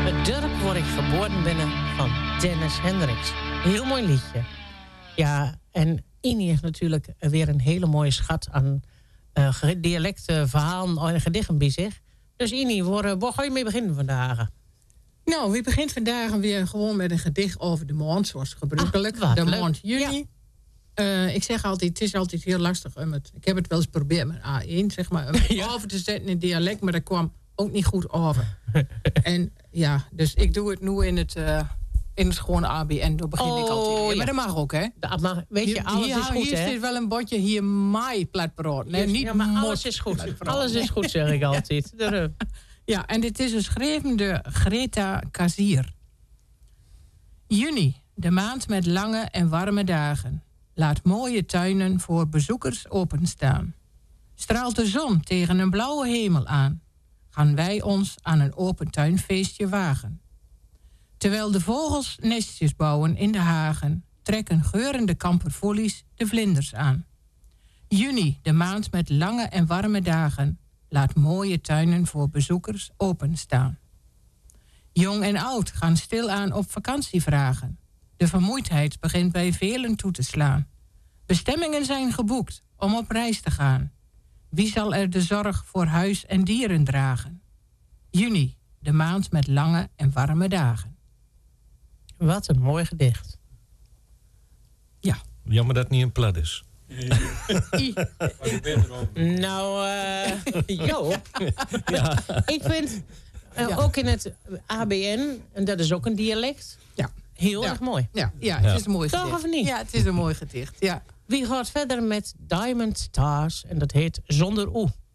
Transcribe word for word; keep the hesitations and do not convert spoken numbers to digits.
Het dorp waar ik geboren ben van Dennis Hendricks. Heel mooi liedje. Ja, en Ini heeft natuurlijk weer een hele mooie schat aan uh, dialecten, verhalen en gedichten bij zich. Dus Ini, waar, waar ga je mee beginnen vandaag? Nou, we beginnen vandaag weer gewoon met een gedicht over de maand, zoals gebruikelijk. Ach, de leuk. maand juni. Ja. Uh, ik zeg altijd, het is altijd heel lastig om het... Ik heb het wel eens geprobeerd met A één, zeg maar, om het ja. over te zetten in dialect, maar dat kwam ook niet goed over. En ja, dus ik doe het nu in het, uh, in het gewone A B N. Daar begin oh, ik altijd. Ja, ja. Maar dat mag ook, hè? Dat mag, weet je, alles hier, is goed, hier hè? Hier zit wel een bordje, hier maai platbrood. Nee, Yes, niet ja, maar alles mot is goed. platbrood. Alles is goed, zeg ik altijd. ja. ja, en dit is geschreven door Greta Kazier. Juni, de maand met lange en warme dagen. Laat mooie tuinen voor bezoekers openstaan. Straalt de zon tegen een blauwe hemel aan. Gaan wij ons aan een open tuinfeestje wagen. Terwijl de vogels nestjes bouwen in de hagen, trekken geurende kamperfollies de vlinders aan. Juni, de maand met lange en warme dagen. Laat mooie tuinen voor bezoekers openstaan. Jong en oud gaan stilaan op vakantie vragen. De vermoeidheid begint bij velen toe te slaan. Bestemmingen zijn geboekt om op reis te gaan. Wie zal er de zorg voor huis en dieren dragen? Juni, de maand met lange en warme dagen. Wat een mooi gedicht. Ja. Jammer dat het niet in plat is. nou, uh, Joop. ja. Ik vind uh, ja. ook in het A B N, en dat is ook een dialect, ja. heel ja. erg mooi. Ja, ja het ja. is een mooi Toch gedicht. of niet? Ja, het is een mooi gedicht. Ja. Wie gaat verder met Diamond Stars en dat heet Zonder Oe.